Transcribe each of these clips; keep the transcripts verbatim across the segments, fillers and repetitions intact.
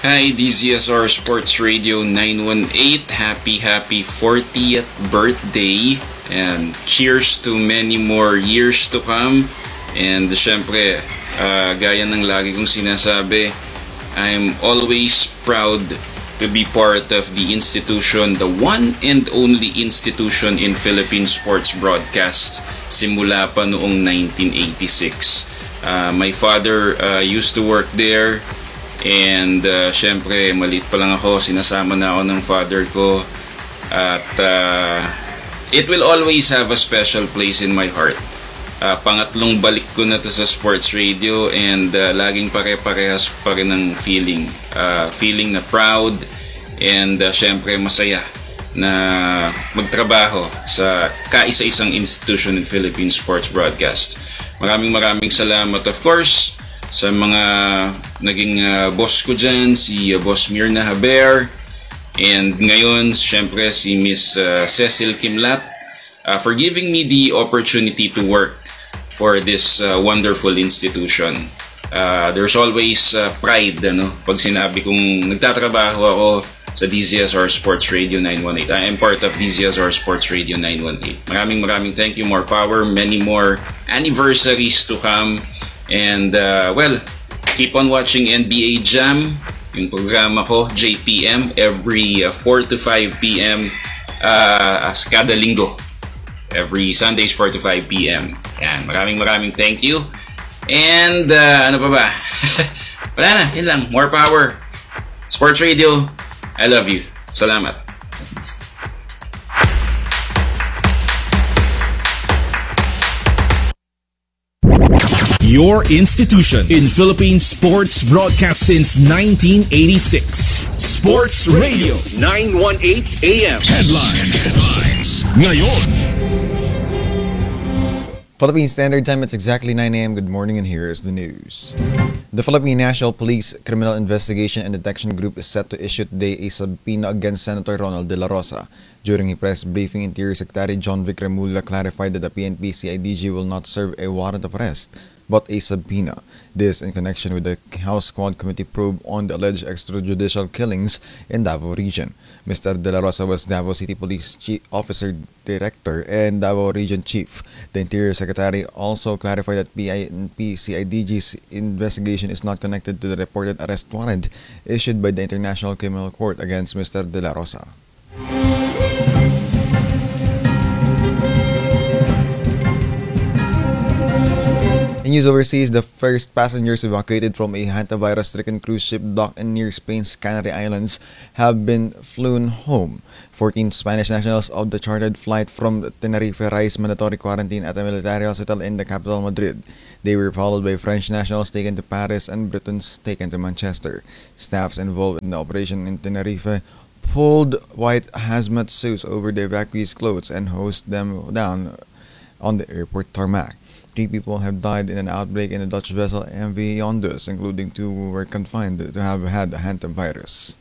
Hi, D Z S R Sports Radio nine one eight. Happy, happy fortieth birthday. And cheers to many more years to come. And syempre, uh, gaya ng lagi kong sinasabi, I'm always proud to be part of the institution, the one and only institution in Philippine sports broadcast simula pa noong nineteen eighty-six. Uh, my father uh, used to work there. And uh, syempre, maliit pa lang ako, sinasama na ako ng father ko. At uh, it will always have a special place in my heart. Uh, pangatlong balik ko na to sa sports radio and uh, laging pare-parehas pa rin ang feeling. Uh, feeling na proud and uh, syempre masaya na magtrabaho sa kaisa-isang institution in Philippine sports broadcast. Maraming maraming salamat, of course, sa mga naging uh, boss ko dyan, si uh, Boss Mirna Haber, and ngayon, syempre, si Miss uh, Cecil Kimlat, uh, for giving me the opportunity to work for this uh, wonderful institution. Uh, there's always uh, pride, ano, pag sinabi kong nagtatrabaho ako sa D Z S R Sports Radio nine one eight. I am part of D Z S R Sports Radio nine one eight. Maraming maraming thank you, more power, many more anniversaries to come. And uh, well, keep on watching N B A Jam, yung programa ko, J P M, every uh, four to five p.m. uh, kada linggo. Every Sundays four to five p.m. Yan, maraming maraming thank you. And uh, ano pa ba? Wala na, yun lang. More power. Sports Radio, I love you. Salamat. Your institution in Philippine sports broadcast since nineteen eighty-six. Sports Radio nine one eight A M. Headlines. Headlines. Ngayon. Philippine Standard Time, it's exactly nine a.m. Good morning, and here is the news. The Philippine National Police Criminal Investigation and Detection Group is set to issue today a subpoena against Senator Ronald De La Rosa. During a press briefing, Interior Secretary John Vic Remulla clarified that the P N P C I D G will not serve a warrant of arrest, but a subpoena. This in connection with the House Quad Committee probe on the alleged extrajudicial killings in Davao region. Mister De La Rosa was Davao City Police Chief Officer Director and Davao Region Chief. The Interior Secretary also clarified that P N P C I D G's investigation is not connected to the reported arrest warrant issued by the International Criminal Court against Mister De La Rosa. In news overseas, the first passengers evacuated from a hantavirus-stricken cruise ship docked near Spain's Canary Islands have been flown home. fourteen Spanish nationals of the chartered flight from Tenerife rise mandatory quarantine at a military hospital in the capital, Madrid. They were followed by French nationals taken to Paris and Britons taken to Manchester. Staffs involved in the operation in Tenerife pulled white hazmat suits over the evacuees' clothes and hosed them down on the airport tarmac. Three people have died in an outbreak in the Dutch vessel M V Yondus, including two who were confined to have had the hantavirus.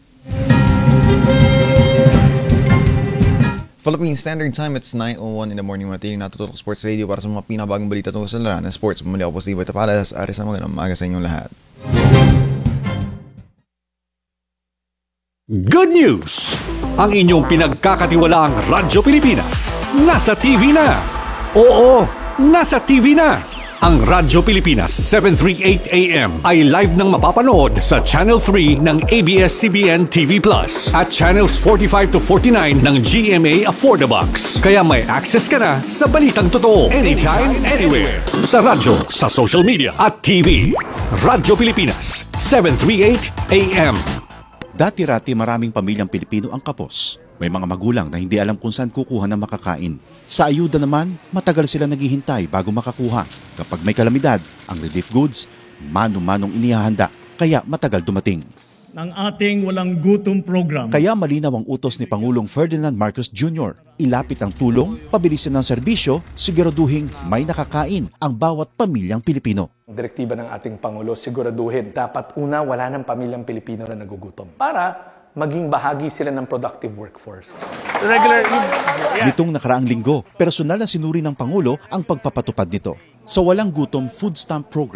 Philippine Standard Time, it's nine oh one in the morning. Matiling natututok Sports Radio para sa mga pinabagong balita tungkol sa larangan ng sports. Bumuli ako po si Iboy Tapalas. Ari sa magandang umaga sa inyong lahat. Good news! Ang inyong pinagkakatiwalaang Radyo Pilipinas nasa T V na. Oo, nasa T V na. Ang Radyo Pilipinas seven thirty-eight A M ay live nang mapapanood sa Channel three ng A B S C B N T V Plus at Channels forty-five to forty-nine ng G M A Affordabox. Kaya may access ka na sa balitang totoo anytime, anywhere. Sa radyo, sa social media at T V. Radyo Pilipinas seven thirty-eight A M. Dati-rati maraming pamilyang Pilipino ang kapos. May mga magulang na hindi alam kung saan kukuha ng makakain. Sa ayuda naman, matagal sila naghihintay bago makakuha. Kapag may kalamidad, ang relief goods, mano-manong inihahanda, kaya matagal dumating. Ng ating walang gutom program. Kaya malinaw ang utos ni Pangulong Ferdinand Marcos Junior Ilapit ang tulong, pabilisin ng serbisyo, siguraduhin may nakakain ang bawat pamilyang Pilipino. Direktiba ng ating Pangulo, siguraduhin dapat una wala ng pamilyang Pilipino na nagugutom para maging bahagi sila ng productive workforce. Regular, yeah. Nitong nakaraang linggo, personal na sinuri ng Pangulo ang pagpapatupad nito. Sa Walang Gutom Food Stamp Program,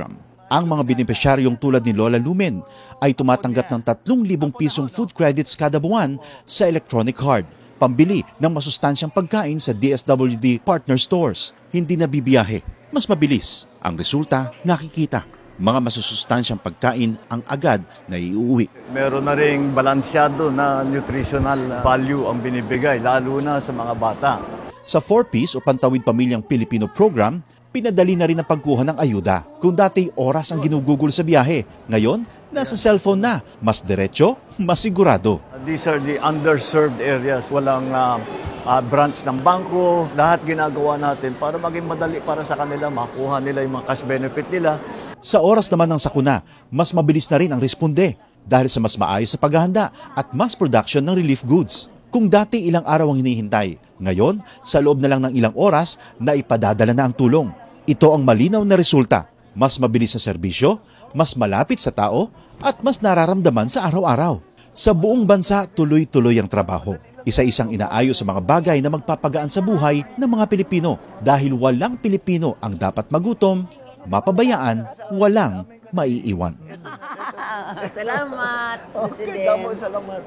Ang mga benepisyaryong tulad ni Lola Lumen ay tumatanggap ng tatlong libong pisong food credits kada buwan sa electronic card, pambili ng masustansyang pagkain sa D S W D partner stores. Hindi na bibiyahe, mas mabilis. Ang resulta, nakikita. Mga masusustansyang pagkain ang agad na iuwi. Meron na ring balansyado na nutritional value ang binibigay, lalo na sa mga bata. Sa four Ps o Pantawid Pamilyang Pilipino program, pinadali na rin ang pagkuha ng ayuda. Kung dati oras ang ginugugol sa biyahe, ngayon, nasa cellphone na. Mas diretso, mas sigurado. These are the underserved areas. Walang uh, uh, branch ng bangko. Lahat ginagawa natin para maging madali para sa kanila, makuha nila yung mga cash benefit nila. Sa oras naman ng sakuna, mas mabilis na rin ang responde dahil sa mas maayos sa paghahanda at mass production ng relief goods. Kung dati ilang araw ang hinihintay, ngayon, sa loob na lang ng ilang oras, na ipadadala na ang tulong. Ito ang malinaw na resulta. Mas mabilis na serbisyo, mas malapit sa tao, at mas nararamdaman sa araw-araw. Sa buong bansa, tuloy-tuloy ang trabaho. Isa-isang inaayos sa mga bagay na magpapagaan sa buhay ng mga Pilipino dahil walang Pilipino ang dapat magutom, mapabayaan, walang maiiwan. Salamat, President. Salamat.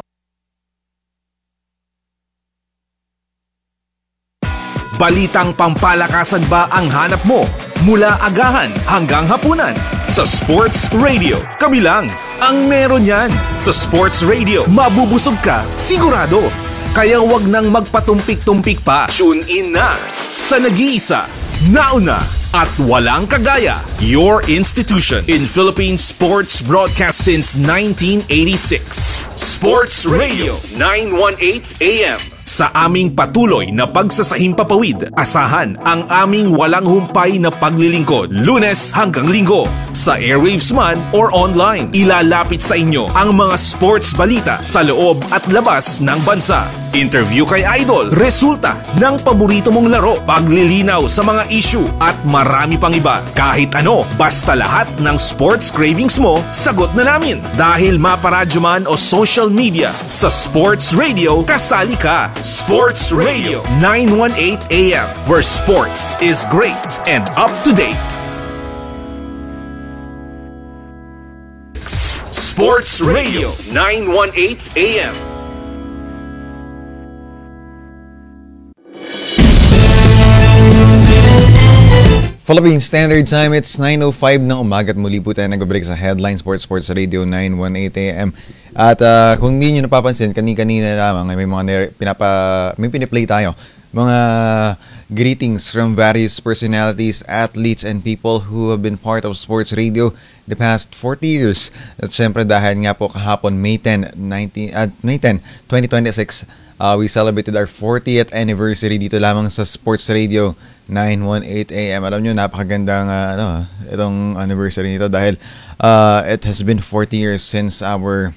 Balitang pampalakasan ba ang hanap mo? Mula agahan hanggang hapunan. Sa Sports Radio, kami lang ang meron yan. Sa Sports Radio, mabubusog ka, sigurado. Kaya wag nang magpatumpik-tumpik pa. Tune in na sa nag-iisa, nauna, at walang kagaya. Your institution in Philippine sports broadcast since nineteen eighty-six. Sports Radio nine eighteen A M. Sa aming patuloy na pagsasahing papawid, asahan ang aming walang humpay na paglilingkod, Lunes hanggang Linggo. Sa airwaves man or online, ilalapit sa inyo ang mga sports balita sa loob at labas ng bansa. Interview kay Idol, resulta ng paborito mong laro, paglilinaw sa mga issue at marami pang iba. Kahit ano, basta lahat ng sports cravings mo, sagot na namin. Dahil maparadyo man o social media, sa Sports Radio, kasali ka. Sports Radio nine eighteen A M, where sports is great and up to date. Sports Radio nine eighteen A M. Philippine Standard Time, it's nine oh five ng umaga at muli po tayo nagbabalik sa Headline Sports Sports Radio nine eighteen A M. At uh, kung hindi nyo napapansin, kani-kanina lamang may mga nire- pinapa, may piniplay tayo. Mga greetings from various personalities, athletes, and people who have been part of Sports Radio the past forty years. At syempre dahil nga po kahapon, May tenth, nineteen, uh, May tenth, twenty twenty-six, uh, we celebrated our fortieth anniversary dito lamang sa Sports Radio nine eighteen A M. Alam nyo, napakagandang uh, ano, itong anniversary nito dahil uh, it has been forty years since our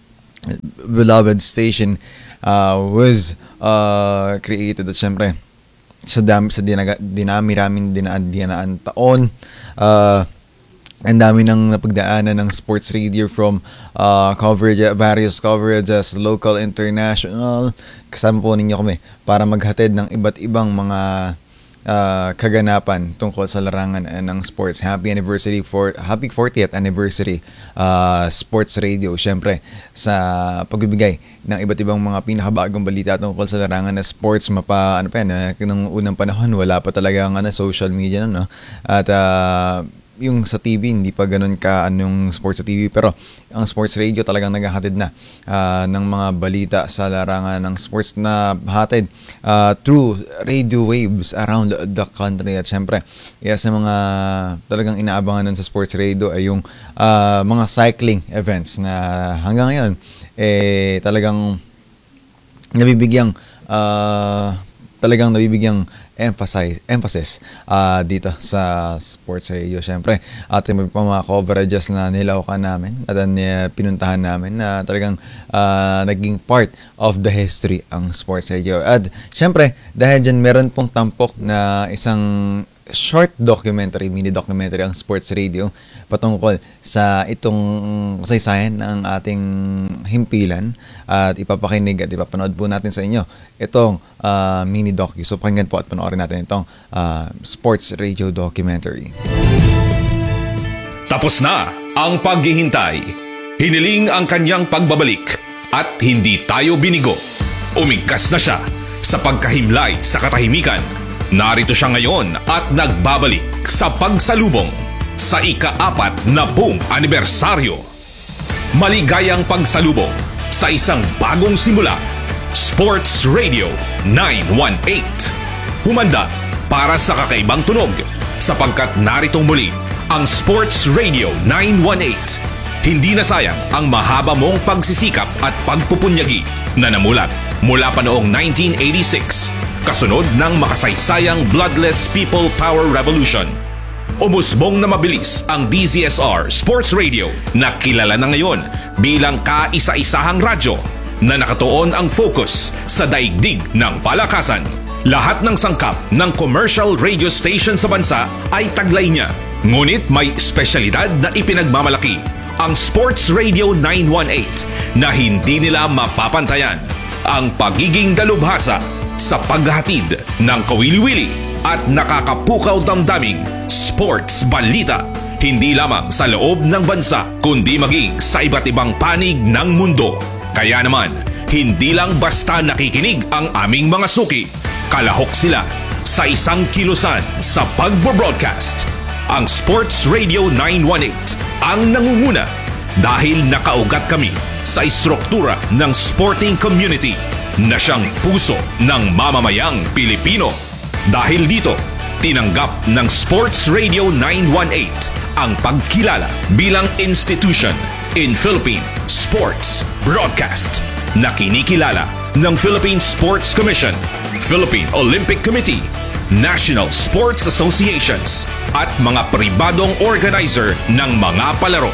beloved station uh, was uh, created. At syempre, sa, dam, sa dinaga, dinami-raming dinaan, dinaan taon, uh, ang dami ng napagdaanan ng sports radio from uh, coverage, various coverages, local, international. Kasama po ninyo kami para maghatid ng iba't ibang mga uh, kaganapan tungkol sa larangan uh, ng sports. Happy anniversary for happy fortieth anniversary uh, Sports Radio, syempre sa pagbibigay ng iba't ibang mga pinakabagong balita tungkol sa larangan ng sports. Mapa ano pa yan, uh, nung unang panahon wala pa talaga ang ano, social media no, at uh, yung sa T V, hindi pa ganun ka anong sports sa T V, pero ang sports radio talagang naghahatid na uh, ng mga balita sa larangan ng sports na hatid uh, through radio waves around the country. At syempre, yes, sa mga talagang inaabangan nun sa sports radio ay yung uh, mga cycling events na hanggang ngayon eh talagang nabibigyang uh, talagang nabibigyang emphasize, emphasis uh, dito sa sports radio. Siyempre, at may pa mga coverages na nilaukan namin at uh, pinuntahan namin na talagang uh, naging part of the history ang sports radio. At siyempre, dahil dyan meron pong tampok na isang short documentary, mini documentary ang sports radio patungkol sa itong kasaysayan ng ating himpilan at ipapakinig at ipapanood po natin sa inyo itong uh, mini docu. So pakinggan po at panoorin natin itong uh, sports radio documentary. Tapos na ang paghihintay. Hiniling ang kanyang pagbabalik at hindi tayo binigo. Umigkas na siya sa pagkahimlay sa katahimikan. Narito siya ngayon at nagbabalik sa pagsalubong sa ika-apat na buong anibersaryo. Maligayang pagsalubong sa isang bagong simula. Sports Radio nine one eight. Humanda para sa kakaibang tunog sapagkat naritong muli ang Sports Radio nine one eight. Hindi na sayang ang mahaba mong pagsisikap at pagpupunyagi na namulat mula pa noong nineteen eighty-six, kasunod ng makasaysayang Bloodless People Power Revolution. Umusbong na mabilis ang D Z S R Sports Radio na kilala na ngayon bilang kaisa-isahang radyo na nakatuon ang focus sa daigdig ng palakasan. Lahat ng sangkap ng commercial radio station sa bansa ay taglay niya. Ngunit may espesyalidad na ipinagmamalaki ang Sports Radio nine one eight na hindi nila mapapantayan. Ang pagiging dalubhasa sa paghahatid ng kawili-wili at nakakapukaw damdaming sports balita. Hindi lamang sa loob ng bansa kundi maging sa iba't ibang panig ng mundo. Kaya naman, hindi lang basta nakikinig ang aming mga suki. Kalahok sila sa isang kilusan sa pagbo-broadcast. Ang Sports Radio nine one eight ang nangunguna dahil nakaugat kami sa istruktura ng sporting community na siyang puso ng mamamayang Pilipino. Dahil dito, tinanggap ng Sports Radio nine one eight ang pagkilala bilang institution in Philippine Sports Broadcast na kinikilala ng Philippine Sports Commission, Philippine Olympic Committee, National Sports Associations at mga pribadong organizer ng mga palaro.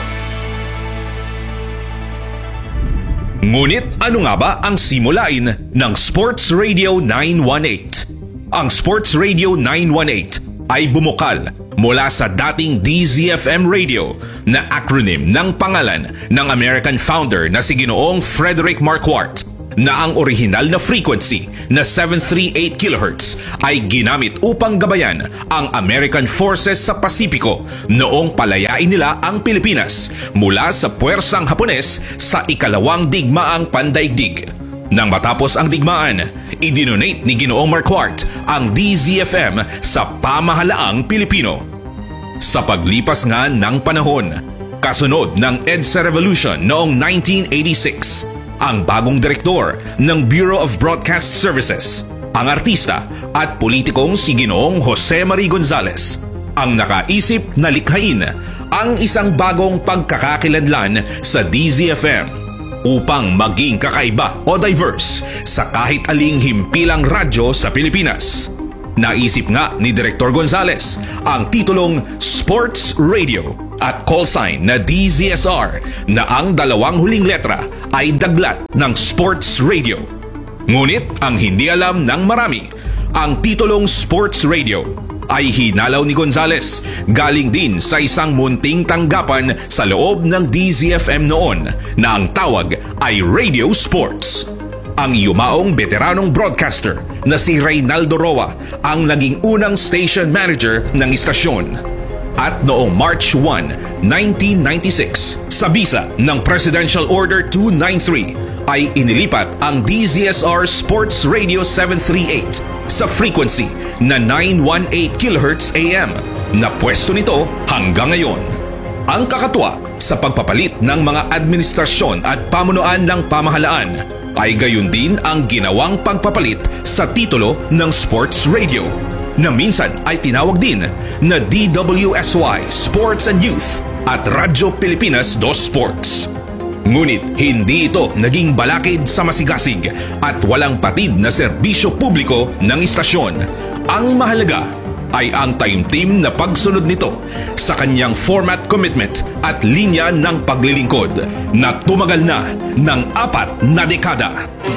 Ngunit ano nga ba ang simulain ng Sports Radio nine one eight? Ang Sports Radio nine one eight ay bumukal mula sa dating D Z F M Radio na acronym ng pangalan ng American founder na si Ginoong Frederick Marquardt, na ang orihinal na frequency na seven thirty-eight kilohertz ay ginamit upang gabayan ang American forces sa Pasipiko noong palayain nila ang Pilipinas mula sa puwersang Hapones sa ikalawang digmaang pandaigdig. Nang matapos ang digmaan, idinonate ni Ginoong Marquardt ang D Z F M sa pamahalaang Pilipino. Sa paglipas nga ng panahon, kasunod ng EDSA Revolution noong nineteen eighty-six, ang bagong direktor ng Bureau of Broadcast Services, ang artista at politikong si Ginoong Jose Marie Gonzales, ang nakaisip na likhain ang isang bagong pagkakakilanlan sa D Z F M upang maging kakaiba o diverse sa kahit aling himpilang radyo sa Pilipinas. Naisip nga ni Direktor Gonzales ang titulong Sports Radio at call sign na D Z S R na ang dalawang huling letra ay daglat ng Sports Radio. Ngunit ang hindi alam ng marami, ang titulong Sports Radio ay hinalaw ni Gonzales galing din sa isang munting tanggapan sa loob ng D Z F M noon na ang tawag ay Radio Sports. Ang yumaong veteranong broadcaster na si Reynaldo Roa ang naging unang station manager ng istasyon. At noong March first, nineteen ninety-six, sa bisa ng Presidential Order two ninety-three ay inilipat ang D Z S R Sports Radio seven thirty-eight sa frequency na nine eighteen kilohertz A M na pwesto nito hanggang ngayon. Ang kakatuwa sa pagpapalit ng mga administrasyon at pamunuan ng pamahalaan ay gayon din ang ginawang pagpapalit sa titulo ng Sports Radio na minsan ay tinawag din na D W S Y Sports and Youth at Radyo Pilipinas dos Sports. Ngunit hindi ito naging balakid sa masigasig at walang patid na serbisyo publiko ng istasyon. Ang mahalaga ay ang taimtim na pagsunod nito sa kanyang format commitment at linya ng paglilingkod na tumagal na ng apat na dekada.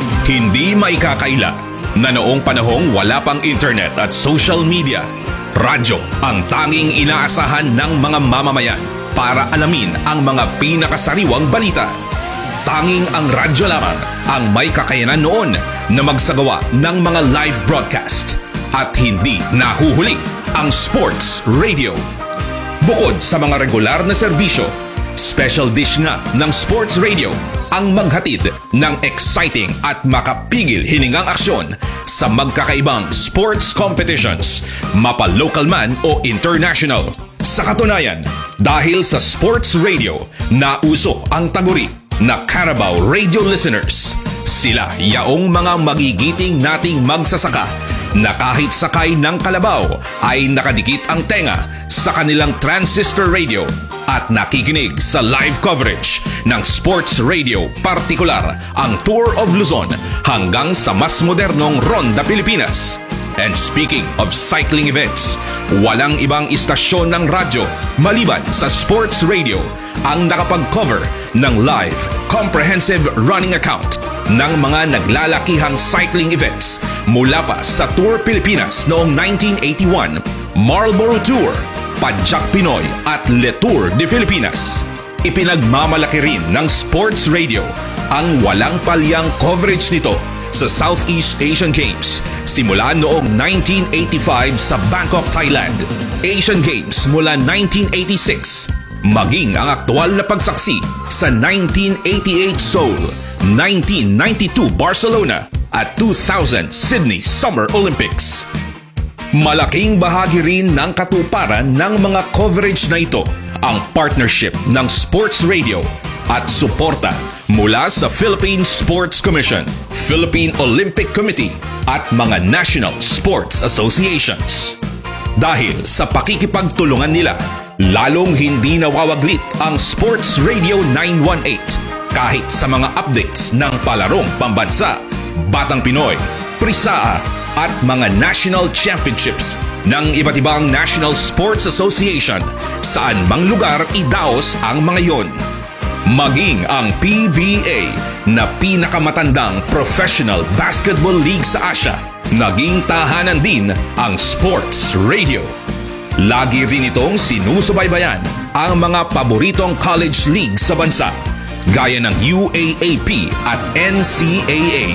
Hindi maikakaila na noong panahong wala pang internet at social media, radyo ang tanging inaasahan ng mga mamamayan para alamin ang mga pinakasariwang balita. Tanging ang radyo lamang ang may kakayanan noon na magsagawa ng mga live broadcast. At hindi nahuhuli ang Sports Radio. Bukod sa mga regular na serbisyo, special dish nga ng Sports Radio ang maghatid ng exciting at makapigil hiningang aksyon sa magkakaibang sports competitions, mapa-local man o international. Sa katunayan, dahil sa Sports Radio, nauso ang taguri na Carabao Radio listeners. Sila yaong mga magigiting nating magsasaka na kahit sakay ng kalabaw ay nakadikit ang tenga sa kanilang transistor radio at nakikinig sa live coverage ng Sports Radio, partikular ang Tour of Luzon hanggang sa mas modernong Ronda Pilipinas. And speaking of cycling events, walang ibang istasyon ng radyo maliban sa Sports Radio ang nakapag-cover ng live, comprehensive running account ng mga naglalakihang cycling events mula pa sa Tour Pilipinas noong nineteen eighty-one, Marlboro Tour, Padjak Pinoy at Le Tour de Filipinas. Ipinagmamalaki rin ng Sports Radio ang walang palyang coverage nito sa Southeast Asian Games simula noong nineteen eighty-five sa Bangkok, Thailand, Asian Games mula nineteen eighty-six, maging ang aktual na pagsaksi sa nineteen eighty-eight Seoul, nineteen ninety-two Barcelona at two thousand Sydney Summer Olympics. Malaking bahagi rin ng katuparan ng mga coverage na ito ang partnership ng Sports Radio at suporta mula sa Philippine Sports Commission, Philippine Olympic Committee at mga national sports associations. Dahil sa pakikipagtulungan nila, lalong hindi nawawaglit ang Sports Radio nine one eight kahit sa mga updates ng palarong pambansa, Batang Pinoy, Prisaa at mga national championships ng iba't ibang National Sports Association saan mang lugar idaos ang mga yon. Maging ang P B A na pinakamatandang professional basketball league sa Asia, naging tahanan din ang Sports Radio. Lagi rin itong sinusubaybayan ang mga paboritong college league sa bansa, gaya ng U A A P at N C A A.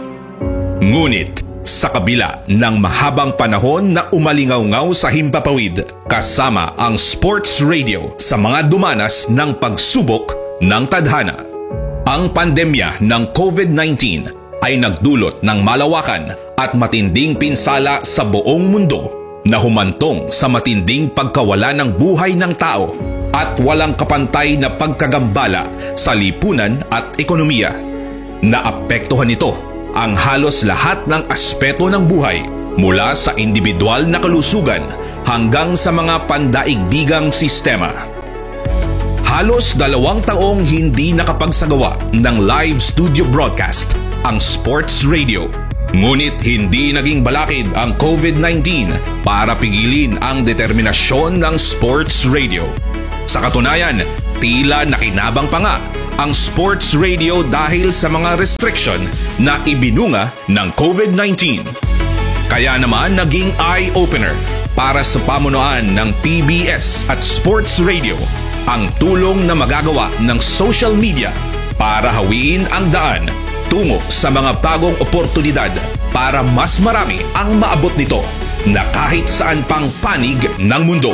Ngunit sa kabila ng mahabang panahon na umalingaw-ngaw sa himpapawid, kasama ang Sports Radio sa mga dumanas ng pagsubok ng tadhana. Ang pandemya ng COVID nineteen ay nagdulot ng malawakan at matinding pinsala sa buong mundo na humantong sa matinding pagkawala ng buhay ng tao at walang kapantay na pagkagambala sa lipunan at ekonomiya. Naapektuhan nito ang halos lahat ng aspeto ng buhay mula sa individual na kalusugan hanggang sa mga pandaigdigang sistema. Halos dalawang taong hindi nakapagsagawa ng live studio broadcast ang Sports Radio. Ngunit hindi naging balakid ang COVID nineteen para pigilin ang determinasyon ng Sports Radio. Sa katunayan, tila nakinabang pa nga ang Sports Radio dahil sa mga restriction na ibinunga ng COVID nineteen. Kaya naman naging eye-opener para sa pamunuan ng P B S at Sports Radio ang tulong na magagawa ng social media para hawiin ang daan tungo sa mga bagong oportunidad para mas marami ang maabot nito na kahit saan pang panig ng mundo.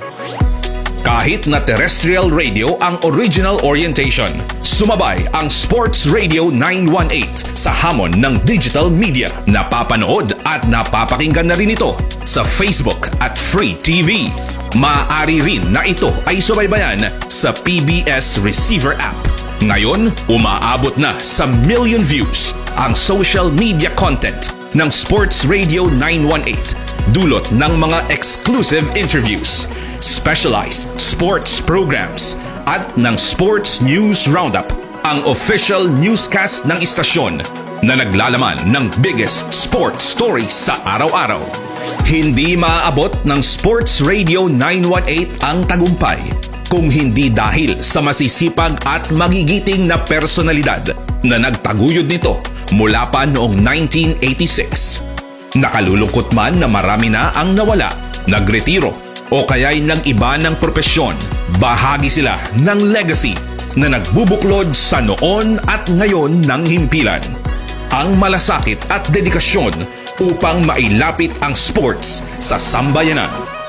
Kahit na terrestrial radio ang original orientation, sumabay ang Sports Radio nine one eight sa hamon ng digital media. Napapanood at napapakinggan na rin ito sa Facebook at Free T V. Maaari rin na ito ay subaybayan sa P B S Receiver app. Ngayon, umaabot na sa million views ang social media content ng Sports Radio nine one eight. Dulot ng mga exclusive interviews, specialized sports programs, at ng Sports News Roundup, ang official newscast ng istasyon na naglalaman ng biggest sports stories sa araw-araw. Hindi maaabot ng Sports Radio nine one eight ang tagumpay kung hindi dahil sa masisipag at magigiting na personalidad na nagtaguyod nito mula pa noong nineteen eighty-six. Nakalulungkot man na marami na ang nawala, nagretiro o kaya'y nag-iba ng propesyon, bahagi sila ng legacy na nagbubuklod sa noon at ngayon ng himpilan. Ang malasakit at dedikasyon upang mailapit ang sports sa sambayanan.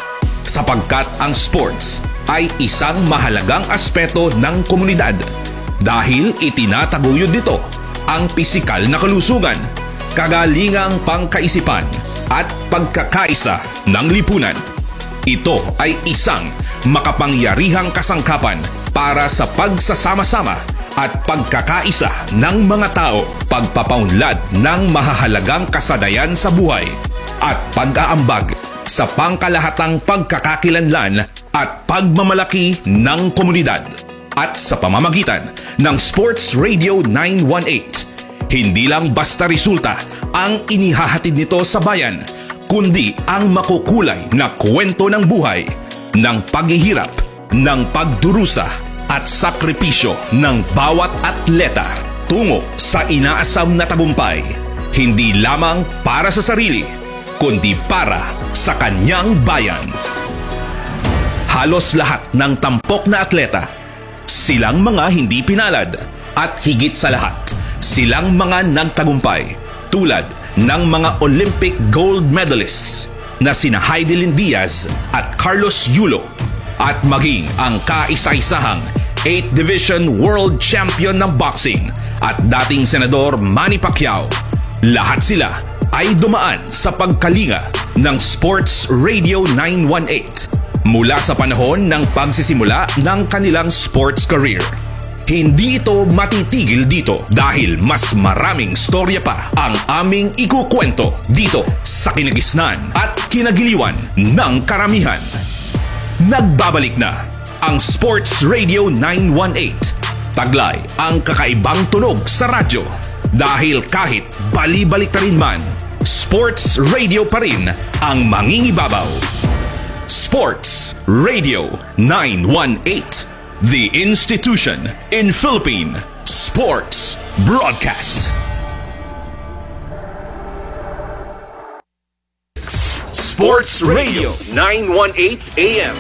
sapagkat ang sports ay isang mahalagang aspeto ng komunidad dahil itinataguyod nito ang pisikal na kalusugan, kagalingang pangkaisipan at pagkakaisa ng lipunan. Ito ay isang makapangyarihang kasangkapan para sa pagsasama-sama at pagkakaisa ng mga tao, pagpapaunlad ng mahahalagang kasanayan sa buhay at pag-aambag sa pangkalahatang pagkakakilanlan at pagmamalaki ng komunidad. At sa pamamagitan ng Sports Radio nine one eight, hindi lang basta resulta ang inihahatid nito sa bayan, kundi ang makukulay na kwento ng buhay, ng paghihirap, ng pagdurusa at sakripisyo ng bawat atleta tungo sa inaasam na tagumpay, hindi lamang para sa sarili, kundi para sa kanyang bayan. Halos lahat ng tampok na atleta, silang mga hindi pinalad at higit sa lahat, silang mga nagtagumpay tulad ng mga Olympic gold medalists na sina Heidelin Diaz at Carlos Yulo at maging ang kaisa-isahang eighth Division World Champion ng boxing at dating Senador Manny Pacquiao. Lahat sila ay dumaan sa pagkalinga ng Sports Radio nine one eight mula sa panahon ng pagsisimula ng kanilang sports career. Hindi ito matitigil dito dahil mas maraming storya pa ang aming ikukwento dito sa kinagisnan at kinagiliwan ng karamihan. Nagbabalik na ang Sports Radio nine one eight. Taglay ang kakaibang tunog sa radyo dahil kahit bali-balik na rin man, Sports Radio pa rin ang mangingibabaw. Sports Radio nine one eight, the institution in Philippine sports broadcast. Sports Radio nine one eight A M.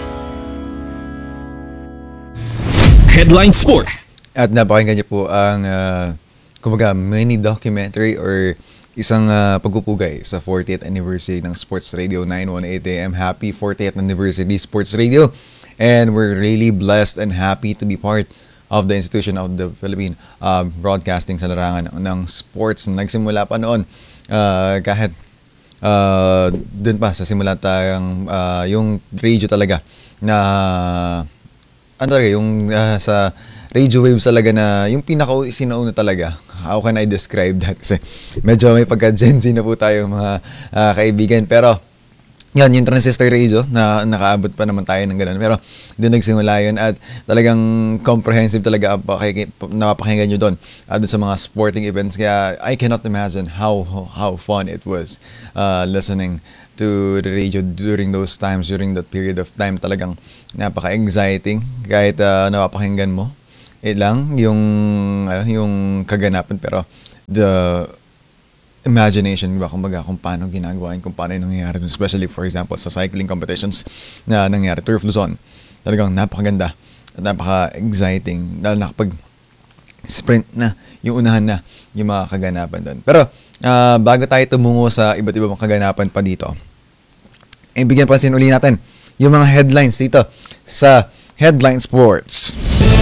Headline Sport. At napakinggan niyo po ang uh, kumbaga mini documentary or isang uh, pagpupugay sa fortieth anniversary ng Sports Radio nine one eight A M. Happy fortieth anniversary Sports Radio. And we're really blessed and happy to be part of the institution of the Philippine uh, broadcasting sa larangan ng sports. Nagsimula pa noon uh, kahit uh, dun pa sa simula tayong uh, yung radio talaga na ano talaga yung uh, sa radio waves talaga na yung pinaka sinauna talaga. How can I describe that? Kasi medyo may pagka-Gen Z na po tayo mga uh, kaibigan. Pero yan, yung transistor radio na nakaabot pa naman tayo ng ganun. Pero doon nagsimula yun at talagang comprehensive talaga ang napapakinggan nyo doon uh, doon sa mga sporting events. Kaya I cannot imagine how how fun it was uh, listening to the radio during those times, during that period of time. Talagang napaka-exciting kahit uh, napapakinggan mo. Eh lang yung uh, yung kaganapan, pero the imagination, diba, kumbaga kung paano ginagawa yun, kung paano yung nangyayari, especially for example sa cycling competitions na nangyari, Tour of Luzon, talagang napakaganda at napaka-exciting dahil nakapag sprint na yung unahan na yung mga kaganapan doon. Pero uh, bago tayo tumungo sa iba't ibang kaganapan pa dito, eh, bigyan pansin uli natin yung mga headlines dito sa Headline Sports.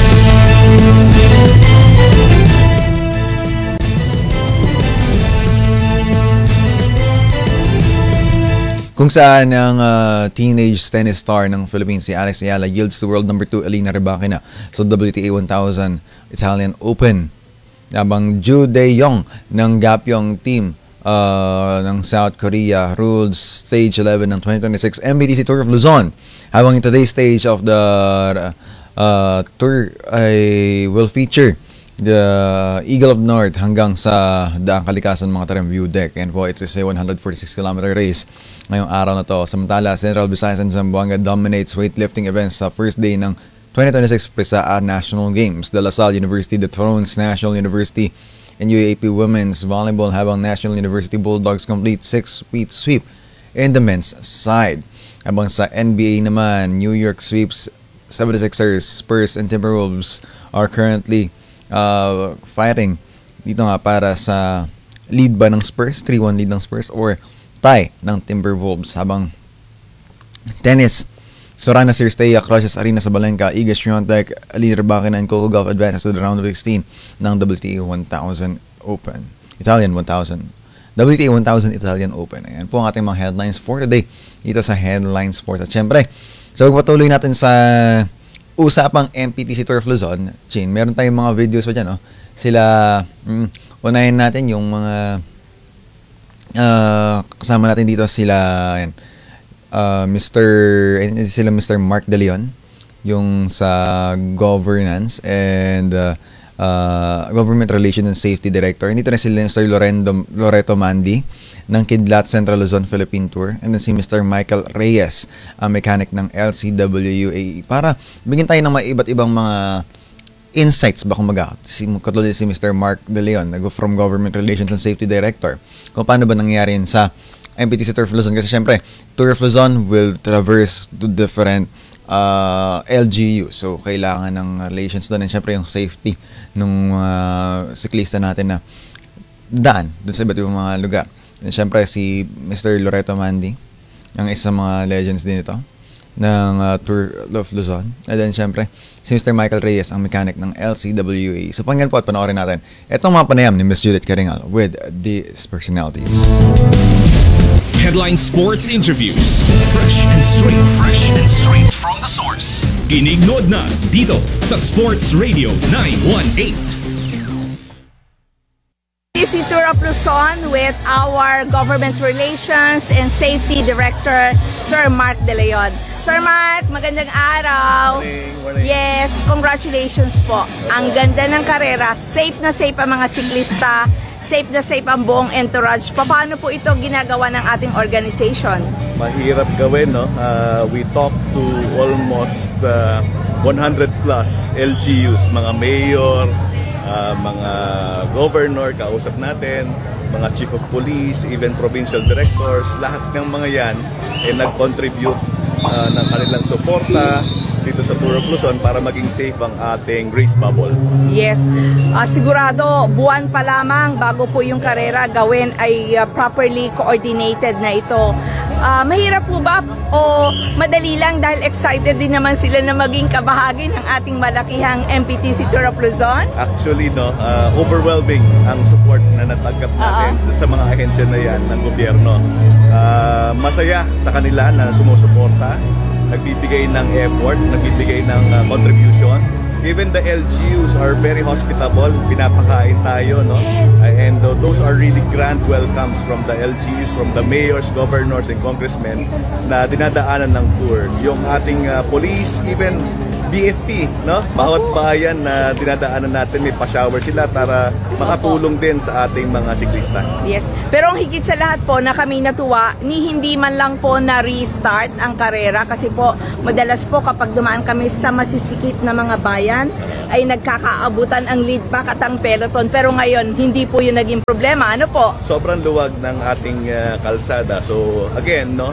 Kung saan ang uh, teenage tennis star ng Philippines si Alex Ayala yields to world number two Elena Rybakina sa W T A one thousand Italian Open. Habang Ju Dae-yong ng Gapyeong team uh, ng South Korea ruled stage eleven ng twenty twenty-six M B T C Tour of Luzon. Habang in today's stage of the uh, tour ay will feature the Eagle of North hanggang sa Daang Kalikasan mga Tarem View Deck. And po, it's a one hundred forty-six kilometer race ngayong araw na to. Samantala, Central Visayas and Zamboanga dominates weightlifting events sa first day ng twenty twenty-six PRISA National Games. De La Salle University dethrones National University and U A P Women's Volleyball habang National University Bulldogs complete six-feet sweep in the men's side. Habang sa N B A naman, New York sweeps seventy-sixers, Spurs and Timberwolves are currently Uh, fighting dito nga para sa lead ba ng Spurs, three one lead ng Spurs or tie ng Timberwolves. Habang tennis, Sorana Cirstea crushes Arena Sabalenka, Iga Swiatek, Alina Rybakina, and Coco Gauff advances to the round of sixteen ng W T A one thousand Open. Italian one thousand. W T A one thousand Italian Open. Ayan po ang ating mga headlines for today dito sa Headline Sports. At syempre, so patuloy natin sa usapang M P T C Tour of Luzon. Chin, meron tayong mga videos pa dyan, no? Sila, mm, unahin natin yung mga uh, kasama natin dito sila, ayan, Uh, Mister sila Mister Mark De Leon, yung sa governance and uh, uh, government relations and safety director. Dito na sila Mister Loreto, Loreto Mandi ng Kidlat Central Luzon Philippine Tour, and then si Mister Michael Reyes, ang mechanic ng L C W A E, para bigyan tayo ng mga iba't ibang mga insights ba kumaga. Si, katulad si Mister Mark De Leon, from government relations and safety director, kung paano ba nangyari yun sa M P T C Tour of Luzon. Kasi syempre, Tour of Luzon will traverse to different uh, L G U. So, kailangan ng relations doon. And syempre, yung safety ng uh, siklista natin na daan doon sa iba't ibang mga lugar. And syempre, si Mister Loreto Mandi, ang isa sa mga legends din ito ng uh, Tour of Luzon. And then syempre, si Mister Michael Reyes, ang mechanic ng L C W A E. So, pakinggan po at panoorin natin itong mga panayam ni Miss Judith Caringal with these personalities. Headline Sports Interviews. Fresh and straight. Fresh and straight from the source. Ginignod na dito sa Sports Radio nine one eight. This is Tour of Luzon with our Government Relations and Safety Director, Sir Mark De Leon. Sir Mark, magandang araw. Morning, morning. Yes, congratulations po. Ang ganda ng karera. Safe na safe ang mga siklista. Safe na safe ang buong entourage. Paano po ito ginagawa ng ating organization? Mahirap gawin, no? Uh, we talk to almost uh, one hundred plus L G Us, mga mayor, uh, mga governor, kausap natin, mga chief of police, even provincial directors, lahat ng mga yan ay eh, nag-contribute uh, ng kanilang suporta dito sa Tour of Luzon para maging safe ang ating race bubble. Yes. Uh, sigurado, buwan pa lamang bago po yung karera gawin ay uh, properly coordinated na ito. Uh, mahirap po ba o madali lang dahil excited din naman sila na maging kabahagi ng ating malakihang M P T C Tour of Luzon? Actually, no, uh, overwhelming ang support na natanggap natin uh-huh. sa mga ahensya na yan ng gobyerno. Uh, masaya sa kanila na sumusuporta, nagbibigay ng effort, nagbibigay ng uh, contribution. Even the L G Us are very hospitable, pinapakain tayo, no? Yes. Uh, and uh, those are really grand welcomes from the L G Us, from the mayors, governors, and congressmen na dinadaanan ng tour. Yung ating uh, police, even B F P, no? Bawat bayan na dinadaanan natin, may pa-shower sila para makatulong din sa ating mga siklista. Yes. Pero ang higit sa lahat po na kami natuwa, ni hindi man lang po na restart ang karera kasi po madalas po kapag dumaan kami sa masisikip na mga bayan ay nagkakaabutan ang lead pack at ang peloton. Pero ngayon, hindi po yun naging problema. Ano po? Sobrang luwag ng ating uh, kalsada. So again, no?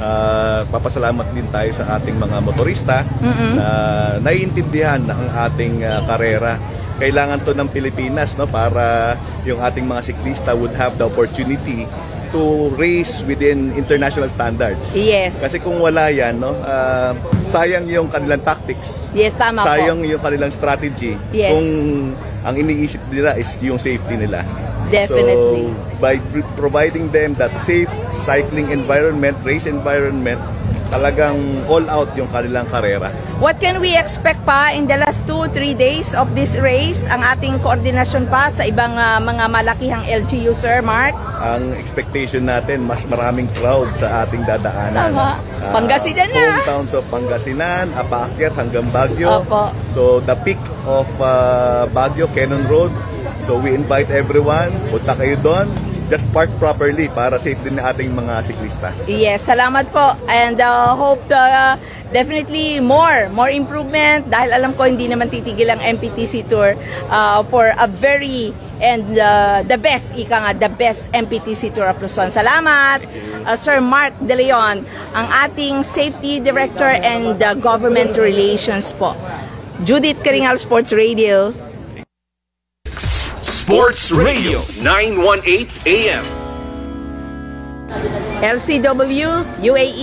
Uh, papasalamat din tayo sa ating mga motorista mm-hmm. na naiintindihan na ang ating uh, karera. Kailangan to ng Pilipinas, no, para yung ating mga siklista would have the opportunity to race within international standards. Yes. Kasi kung wala yan, no, uh, sayang yung kanilang tactics. Yes, tama sayang po. yung kanilang strategy. Yes. Kung ang iniisip nila is yung safety nila. Definitely. So, by providing them that safe cycling environment, race environment, talagang all out yung kanilang karera. What can we expect pa in the last two, three days of this race? Ang ating koordinasyon pa sa ibang uh, mga malakihang L G U, Sir Mark? Ang expectation natin, mas maraming crowd sa ating dadaanan. Tama. Uh, Pangasinan na. Hometowns of Pangasinan, Apaakyat hanggang Baguio. Opo. So, the peak of uh, Baguio, Cannon Road. So, we invite everyone, punta kayo doon. Just park properly para safe din ng ating mga siklista. Yes, salamat po. And uh, hope to, uh, definitely more, more improvement dahil alam ko hindi naman titigil ang M P T C Tour uh, for a very and uh, the best, ika nga, the best M P T C Tour of Luzon. Salamat, uh, Sir Mark De Leon, ang ating Safety Director and uh, Government Relations po. Judith Caringal, Sports Radio. Sports Radio nine one eight A M. L C W, U A E,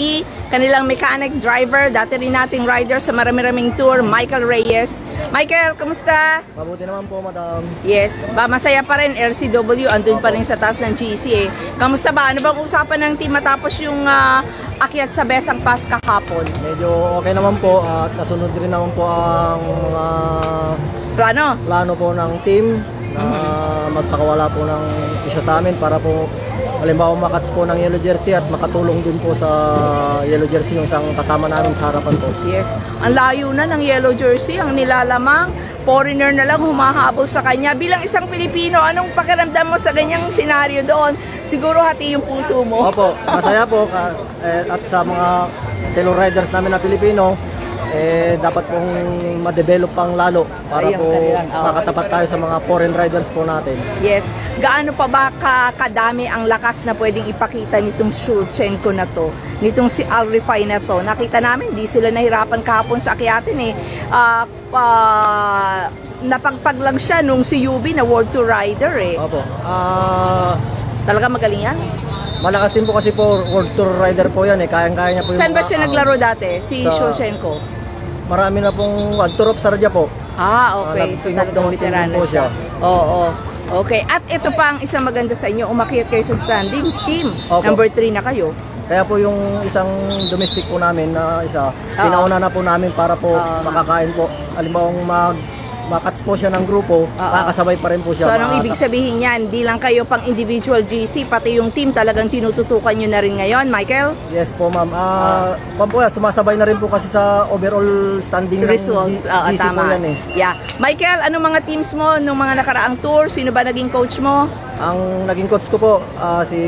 kanilang mechanic driver, dati rin nating rider sa marami-raming tour, Michael Reyes. Michael, kamusta? Mabuti naman po, madam. Yes, ba masaya pa rin, L C W, andun pa rin sa taas ng G C eh. Kamusta ba? Ano bang usapan ng team matapos yung uh, akyat sa Besang Pass kahapon? Medyo okay naman po at nasunod rin naman po ang mga plano, plano po ng team na magpakawala po ng isa sa amin para po halimbawa makats po ng yellow jersey at makatulong din po sa yellow jersey yung isang kasama namin sa harapan po. Yes, ang layo na ng yellow jersey, ang nilalamang, foreigner na lang humahabol sa kanya. Bilang isang Pilipino, anong pakiramdam mo sa ganyang senaryo doon? Siguro hati yung puso mo. Opo, masaya po ka, eh, at sa mga fellow riders namin na Pilipino, eh, dapat pong ma-develop pang lalo para Ayun, po kanilang, oh. makatapat tayo sa mga foreign riders po natin. Yes. Gaano pa ba ka kadami ang lakas na pwedeng ipakita nitong Shulchenko na to, nitong si Al Rifai na to? Nakita namin, di sila nahirapan kahapon sa akyatin eh. Uh, uh, napagpag lang siya nung si Yubi na World Tour Rider eh. Opo. Ah... Uh, Talaga magaling yan? Malakas din po kasi po World Tour Rider po yan eh. Kayang-kaya niya po yung Saan ba mga, siya uh, naglaro dati? Si sa, Shulchenko? Marami na pong one tour of Sardia po. Ah, okay. Uh, so talagang veterano siya. Oo. Oh, okay. At ito pa ang isang maganda sa inyo. Umakyat kayo sa standings team. Opo. Number three na kayo. Kaya po yung isang domestic po namin na isa, pinauna na po namin para po Oo. makakain po. Halimbawa mag makats po siya ng grupo, makakasabay pa rin po siya. So anong ibig sabihin yan? Di lang kayo pang individual G C, pati yung team talagang tinututukan nyo na rin ngayon, Michael? Yes po, ma'am. Ah, uh, po, sumasabay na rin po kasi sa overall standing results. ng G- G C tama. po yan eh. Yeah. Michael, anong mga teams mo nung mga nakaraang tour? Sino ba naging coach mo? Ang naging coach ko po, ah, si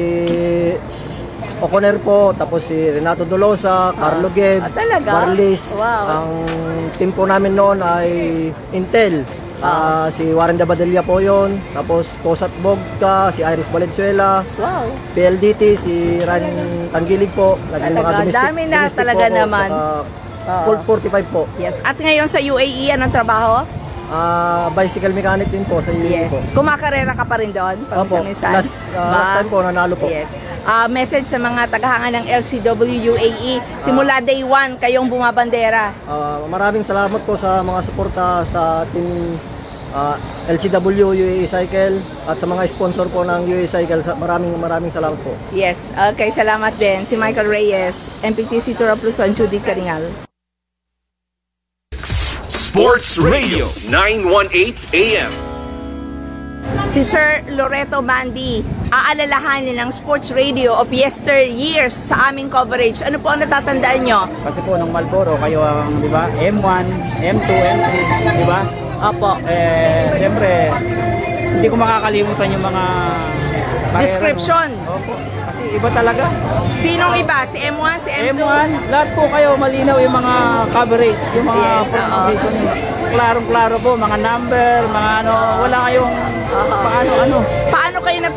Oconer po, tapos si Renato Dolosa, Carlo Geb, ah, talaga? Marlis. Wow. Ang team po namin noon ay Intel. Ah, si Warren Dabadilla po yon. Tapos Kosat Bogka, si Iris Valenzuela. Wow. P L D T, si Ran Tanggilig po. Naging mga Talaga, domestic, dami na domestic talaga po po, naman. saka Colt forty-five po. Yes. At ngayon sa U A E, anong trabaho? Ah, bicycle mechanic din po sa U A E Yes. po. Kumakarera ka pa rin doon? Opo. Paminsan-minsan? Last, ah, last Ba? time po, nanalo po. Yes. Ah, message sa mga tagahanga ng L C W U A E. Simula day one, kayong bumabandera. Ah, maraming salamat po sa mga suporta sa team ah, L C W U A E Cycle at sa mga sponsor po ng U A E Cycle. Maraming maraming salamat po. Yes. Okay, salamat din. Si Michael Reyes, M P T C Tour of Luzon, Judith Caringal. Sports Radio nine eighteen A M. Si Sir Loreto Bandi, aalalahanin ng Sports Radio of yesteryears sa aming coverage. Ano po ang natatandaan nyo? Kasi po nung Marlboro, kayo ang, di ba, M one, M two, M three, di ba? Opo. Eh, siyempre, hindi ko makakalimutan yung mga karera, Description. no? Opo. Kasi iba talaga. Sinong iba? Si M one, si M two? M one, lahat po kayo malinaw yung mga coverage, yung mga Yes, pronunciation. Klarong-klaro po, mga number, mga ano, wala kayong paano-ano. Paano kayo nag